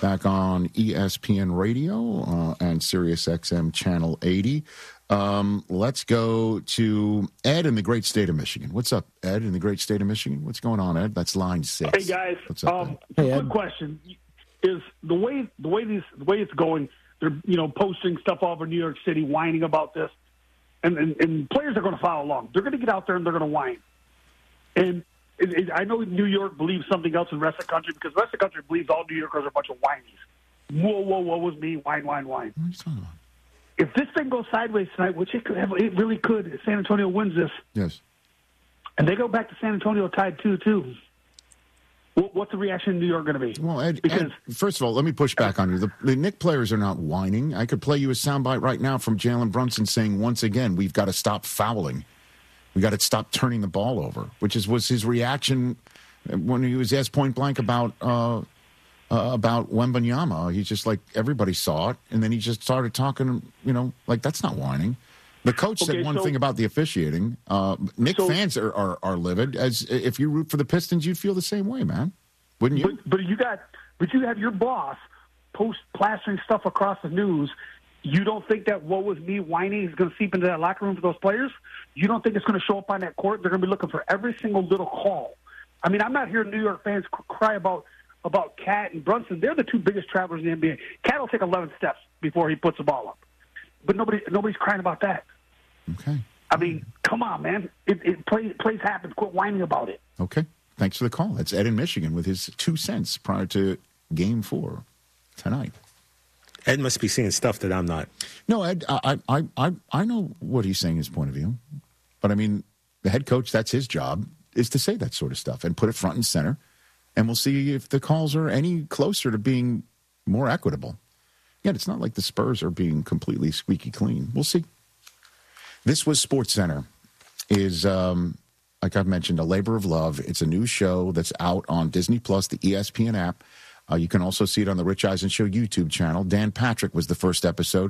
back on ESPN Radio and Sirius XM Channel 80. Let's go to Ed in the great state of Michigan. What's up, Ed, in the great state of Michigan? What's going on, Ed? That's line 6. Hey, guys. What's up, Quick question. Is the way it's going, they're posting stuff all over New York City, whining about this, and players are going to follow along. They're going to get out there and they're going to whine. And I know New York believes something else in the rest of the country because the rest of the country believes all New Yorkers are a bunch of whinies. Whoa, what was me? Whine. What are you talking about? If this thing goes sideways tonight, which it really could, if San Antonio wins this, yes, and they go back to San Antonio tied 2-2, what's the reaction in New York going to be? Well, Ed, first of all, let me push back on you. The Knick players are not whining. I could play you a soundbite right now from Jalen Brunson saying, once again, we've got to stop fouling. We got to stop turning the ball over, which was his reaction when he was asked point blank about Wembanyama. He's just like, everybody saw it, and then he just started talking, like that's not whining. The coach said one thing about the officiating. Knick fans are livid. As if you root for the Pistons, you'd feel the same way, man, wouldn't you? But you have your boss post plastering stuff across the news. You don't think that what was me whining is going to seep into that locker room for those players? You don't think it's going to show up on that court? They're going to be looking for every single little call. I mean, I'm not hearing New York fans cry about Cat and Brunson. They're the two biggest travelers in the NBA. Cat will take 11 steps before he puts the ball up. But nobody's crying about that. Okay. I mean, come on, man. Plays happen. Quit whining about it. Okay. Thanks for the call. That's Ed in Michigan with his 2 cents prior to Game 4 tonight. Ed must be seeing stuff that I'm not. No, Ed, I know what he's saying, his point of view. But, I mean, the head coach, that's his job, is to say that sort of stuff and put it front and center. And we'll see if the calls are any closer to being more equitable. Yet it's not like the Spurs are being completely squeaky clean. We'll see. This was SportsCenter. Is, like I've mentioned, a labor of love. It's a new show that's out on Disney+, the ESPN app. You can also see it on the Rich Eisen Show YouTube channel. Dan Patrick was the first episode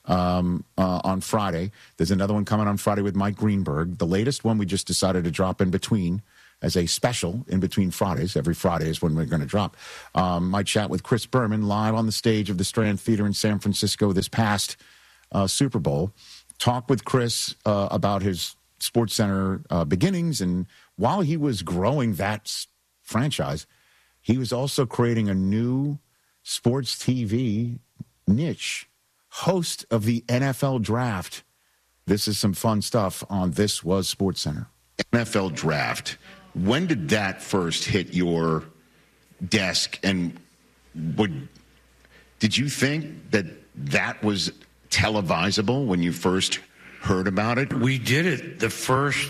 on Friday. There's another one coming on Friday with Mike Greenberg. The latest one we just decided to drop in between as a special in between Fridays. Every Friday is when we're going to drop. My chat with Chris Berman live on the stage of the Strand Theater in San Francisco this past Super Bowl. Talk with Chris about his SportsCenter beginnings. And while he was growing that franchise, he was also creating a new sports TV niche, host of the NFL Draft. This is some fun stuff on This Was SportsCenter. NFL Draft. When did that first hit your desk? And did you think that was televisable when you first heard about it? We did it the first...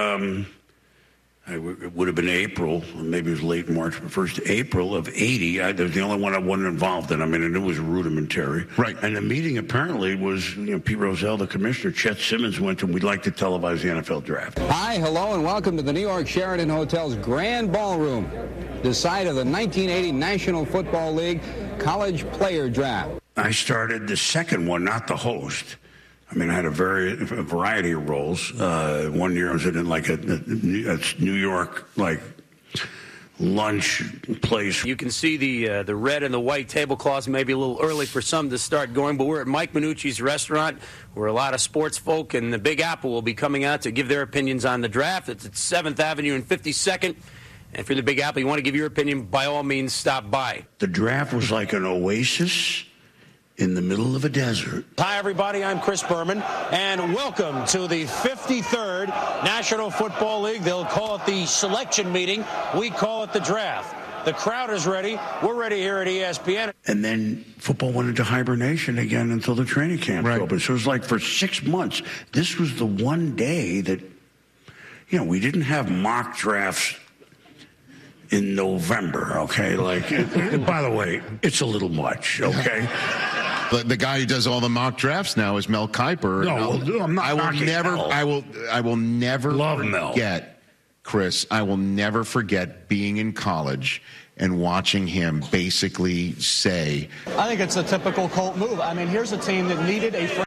it would have been April, maybe it was late March, but first April of 80. That was the only one I wasn't involved in. I mean, and it was rudimentary. Right. And the meeting apparently was, Pete Rozelle, the commissioner, Chet Simmons went to, we'd like to televise the NFL Draft. Hi, hello, and welcome to the New York Sheraton Hotel's Grand Ballroom, the site of the 1980 National Football League College Player Draft. I started the second one, not the host. I mean, I had a variety of roles. One year I was in like a New York lunch place. You can see the red and the white tablecloths. Maybe a little early for some to start going, but we're at Mike Minucci's restaurant, where a lot of sports folk and the Big Apple will be coming out to give their opinions on the draft. It's at 7th Avenue and 52nd. And if you're the Big Apple, you want to give your opinion, by all means, stop by. The draft was like an oasis in the middle of a desert. Hi, everybody. I'm Chris Berman, and welcome to the 53rd National Football League. They'll call it the selection meeting. We call it the draft. The crowd is ready. We're ready here at ESPN. And then football went into hibernation again until the training camp opened. So it was like for 6 months, this was the one day that, we didn't have mock drafts in November, okay? By the way, it's a little much, okay? The guy who does all the mock drafts now is Mel Kiper. No, I'm not. I will never Love forget, Mel. Chris. I will never forget being in college and watching him basically say, I think it's a typical Colt move. I mean, here's a team that needed a...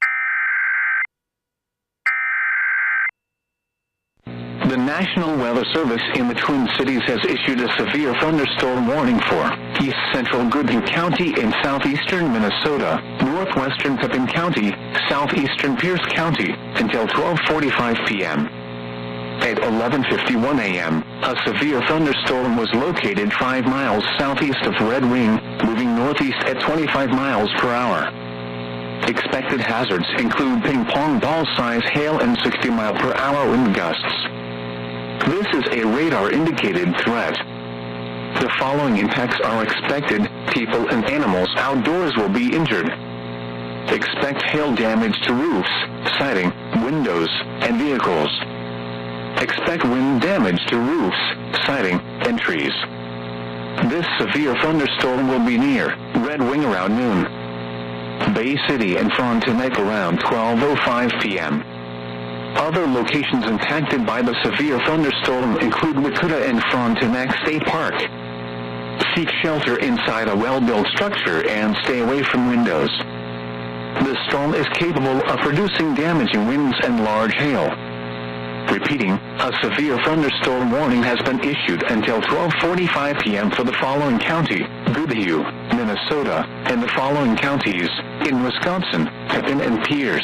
The National Weather Service in the Twin Cities has issued a severe thunderstorm warning for east central Goodhue County in southeastern Minnesota, northwestern Pepin County, southeastern Pierce County, until 12:45 p.m. At 11:51 a.m., a severe thunderstorm was located 5 miles southeast of Red Wing, moving northeast at 25 miles per hour. Expected hazards include ping-pong ball-size hail and 60-mile-per-hour wind gusts. This is a radar-indicated threat. The following impacts are expected. People and animals outdoors will be injured. Expect hail damage to roofs, siding, windows, and vehicles. Expect wind damage to roofs, siding, and trees. This severe thunderstorm will be near Red Wing around noon. Bay City and Frontenac around 12:05 p.m. Other locations impacted by the severe thunderstorm include Wichita and Frontenac State Park. Seek shelter inside a well-built structure and stay away from windows. The storm is capable of producing damaging winds and large hail. Repeating, a severe thunderstorm warning has been issued until 12:45 p.m. for the following county: Goodhue, Minnesota, and the following counties in Wisconsin, Pepin and Pierce.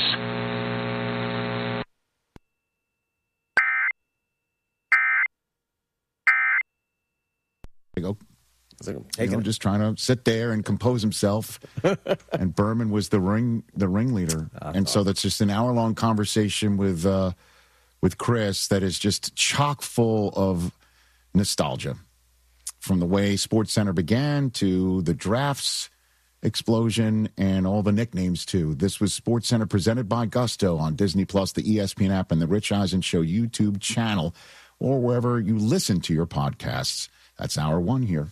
Just trying to sit there and compose himself. And Berman was the ringleader. And so that's just an hour-long conversation with Chris that is just chock full of nostalgia. From the way SportsCenter began to the drafts explosion and all the nicknames, too. This was SportsCenter presented by Gusto on Disney+, the ESPN app, and the Rich Eisen Show YouTube channel, or wherever you listen to your podcasts. That's hour one here.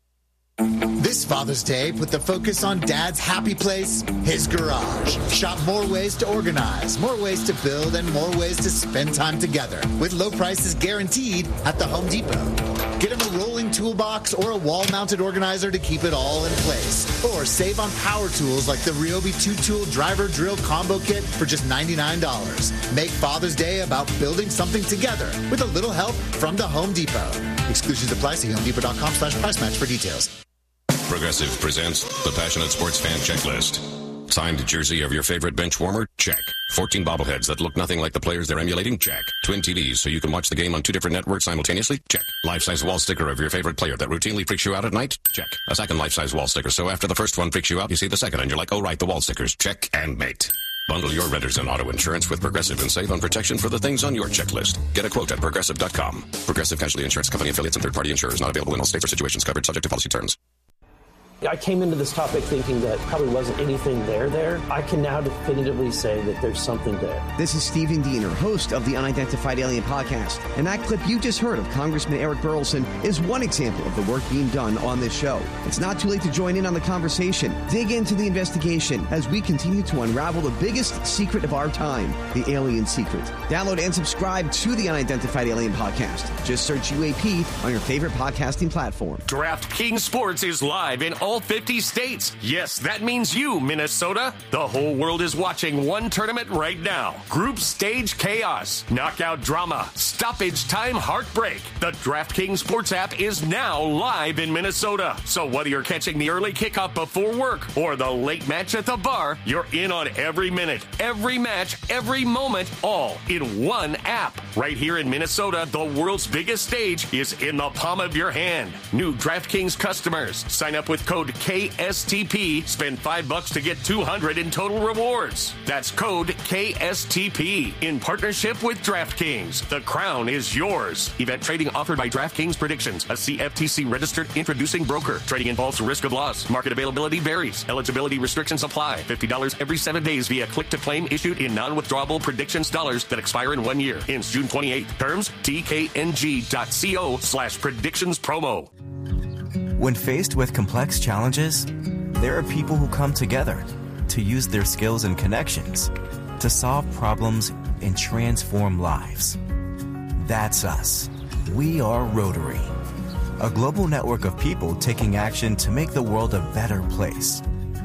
This Father's Day, put the focus on Dad's happy place, his garage. Shop more ways to organize, more ways to build, and more ways to spend time together with low prices guaranteed at the Home Depot. Get him a rolling toolbox or a wall-mounted organizer to keep it all in place. Or save on power tools like the Ryobi 2-tool driver drill combo kit for just $99. Make Father's Day about building something together with a little help from the Home Depot. Exclusions apply. See HomeDepot.com/price match for details. Progressive presents the Passionate Sports Fan Checklist. Signed jersey of your favorite bench warmer? Check. 14 bobbleheads that look nothing like the players they're emulating? Check. Twin TVs so you can watch the game on 2 different networks simultaneously? Check. Life-size wall sticker of your favorite player that routinely freaks you out at night? Check. A second life-size wall sticker so after the first one freaks you out, you see the second and you're like, oh right, the wall stickers. Check and mate. Bundle your renters and auto insurance with Progressive and save on protection for the things on your checklist. Get a quote at Progressive.com. Progressive Casualty Insurance Company, affiliates, and third-party insurers not available in all states or situations covered, subject to policy terms. I came into this topic thinking that probably wasn't anything there. I can now definitively say that there's something there. This is Stephen Diener, host of the Unidentified Alien Podcast. And that clip you just heard of Congressman Eric Burleson is one example of the work being done on this show. It's not too late to join in on the conversation. Dig into the investigation as we continue to unravel the biggest secret of our time, the alien secret. Download and subscribe to the Unidentified Alien Podcast. Just search UAP on your favorite podcasting platform. DraftKings Sports is live in all 50 states. Yes, that means you, Minnesota. The whole world is watching one tournament right now. Group stage chaos, knockout drama, stoppage time heartbreak. The DraftKings Sports app is now live in Minnesota. So whether you're catching the early kickoff before work or the late match at the bar, you're in on every minute, every match, every moment, all in one app. Right here in Minnesota, the world's biggest stage is in the palm of your hand. New DraftKings customers, sign up with code KSTP. Spend $5 to get $200 in total rewards. That's code KSTP in partnership with DraftKings. The crown is yours. Event trading offered by DraftKings Predictions, a CFTC registered introducing broker. Trading involves risk of loss. Market availability varies. Eligibility restrictions apply. $50 every 7 days via click to claim issued in non-withdrawable predictions dollars that expire in 1 year. Ends June 28th. Terms tkng.co/predictions promo. When faced with complex challenges, there are people who come together to use their skills and connections to solve problems and transform lives. That's us. We are Rotary, a global network of people taking action to make the world a better place.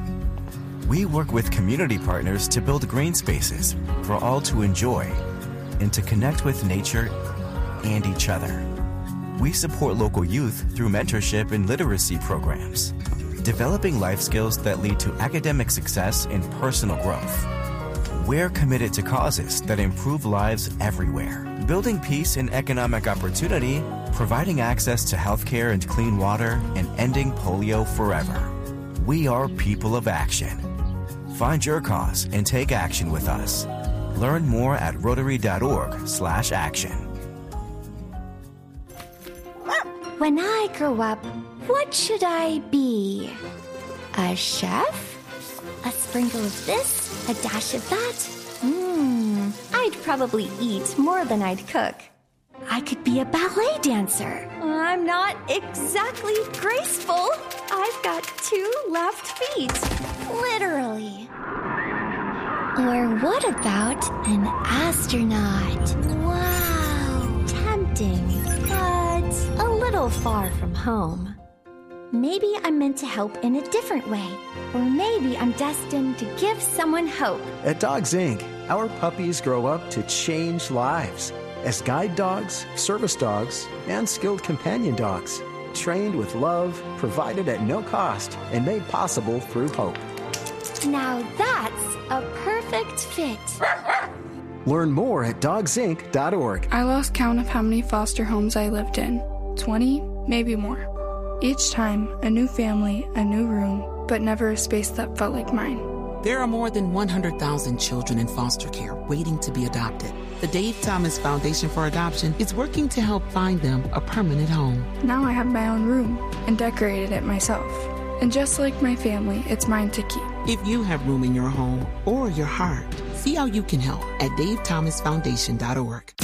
We work with community partners to build green spaces for all to enjoy and to connect with nature and each other. We support local youth through mentorship and literacy programs, developing life skills that lead to academic success and personal growth. We're committed to causes that improve lives everywhere, building peace and economic opportunity, providing access to healthcare and clean water, and ending polio forever. We are people of action. Find your cause and take action with us. Learn more at Rotary.org/action. When I grow up, what should I be? A chef? A sprinkle of this, a dash of that? I'd probably eat more than I'd cook. I could be a ballet dancer. I'm not exactly graceful. I've got 2 left feet. Literally. Or what about an astronaut? Wow, tempting, but a little far from home. Maybe I'm meant to help in a different way. Or maybe I'm destined to give someone hope. At Dogs Inc., our puppies grow up to change lives as guide dogs, service dogs, and skilled companion dogs, trained with love, provided at no cost, and made possible through hope. Now that's a perfect fit. Learn more at dogsinc.org. I lost count of how many foster homes I lived in. 20, maybe more. Each time, a new family, a new room, but never a space that felt like mine. There are more than 100,000 children in foster care waiting to be adopted. The Dave Thomas Foundation for Adoption is working to help find them a permanent home. Now I have my own room and decorated it myself. And just like my family, it's mine to keep. If you have room in your home or your heart, see how you can help at davethomasfoundation.org.